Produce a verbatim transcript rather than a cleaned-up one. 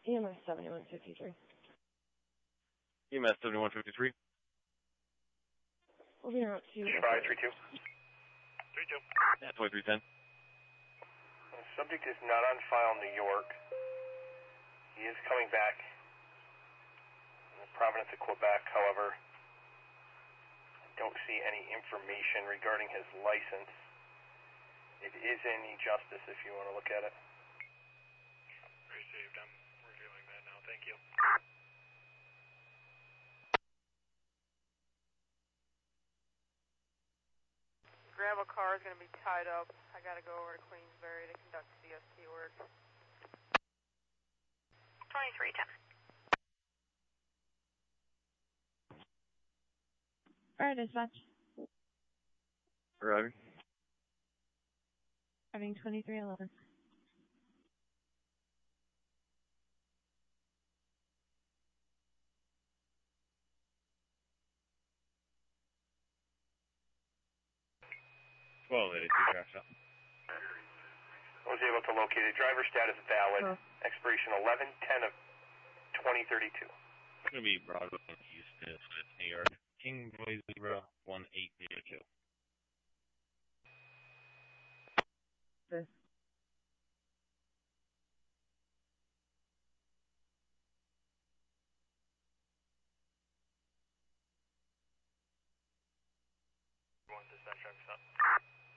E M S seventy-one fifty-three. E M S seventy-one fifty-three. Moving out to... Try three two. three two. Yeah, twenty-three ten. The subject is not on file in New York. He is coming back in the province of Quebec, however. I don't see any information regarding his license. It is in e-Justice if you want to look at it. Received. I'm reviewing that now. Thank you. Gravel car is going to be tied up. I got to go over to Queensbury to conduct C S T work. twenty-three ten. Alright, dispatch. Arriving. Having twenty-three eleven. twelve eighty-two, crash out. I was able to locate it. Driver status valid. Huh. Expiration eleven ten of twenty thirty-two. It's going to be Broadway, Houston, New York. King Boy Zebra one eight zero two. This. One dispatch, driver stop.